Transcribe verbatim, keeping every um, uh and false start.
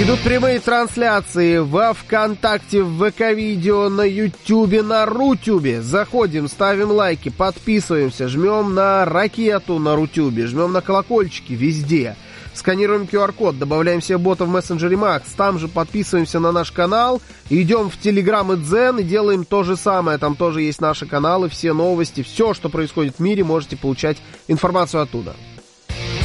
Идут прямые трансляции во ВКонтакте, в ВК-видео, на Ютубе, на Рутюбе. Заходим, ставим лайки, подписываемся, жмем на ракету на Рутюбе, жмем на колокольчики везде. Сканируем ку ар-код, добавляем себе бота в мессенджере Макс, там же подписываемся на наш канал, идем в Телеграм и Дзен и делаем то же самое. Там тоже есть наши каналы, все новости, все, что происходит в мире, можете получать информацию оттуда.